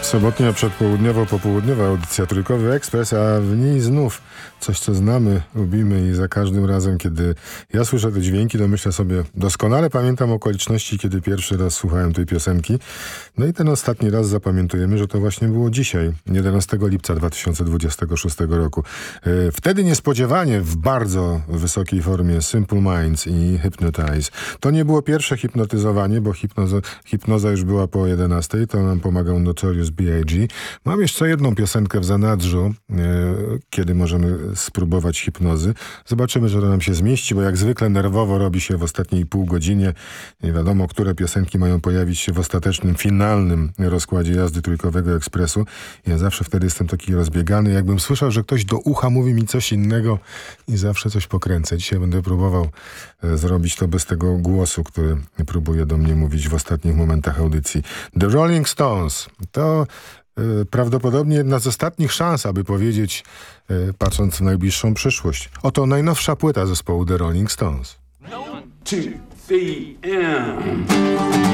Sobotnia, przedpołudniowo-popołudniowa audycja Trójkowy Ekspres, a w niej znów coś, co znamy, lubimy i za każdym razem, kiedy ja słyszę te dźwięki, to myślę sobie, doskonale pamiętam okoliczności, kiedy pierwszy raz słuchałem tej piosenki. No i ten ostatni raz zapamiętujemy, że to właśnie było dzisiaj, 11 lipca 2026 roku. Wtedy niespodziewanie w bardzo wysokiej formie Simple Minds i Hypnotize. To nie było pierwsze hipnotyzowanie, bo hipnoza już była po 11, to nam pomagał Notorious B.I.G. Mam jeszcze jedną piosenkę w zanadrzu, kiedy możemy spróbować hipnozy. Zobaczymy, że to nam się zmieści, bo jak zwykle nerwowo robi się w ostatniej pół godzinie. Nie wiadomo, które piosenki mają pojawić się w ostatecznym, finalnym rozkładzie jazdy Trójkowego Ekspresu. Ja zawsze wtedy jestem taki rozbiegany, jakbym słyszał, że ktoś do ucha mówi mi coś innego i zawsze coś pokręcę. Dzisiaj będę próbował zrobić to bez tego głosu, który próbuje do mnie mówić w ostatnich momentach audycji. The Rolling Stones to prawdopodobnie jedna z ostatnich szans, aby powiedzieć, patrząc w najbliższą przyszłość. Oto najnowsza płyta zespołu The Rolling Stones. 1, 2, 3,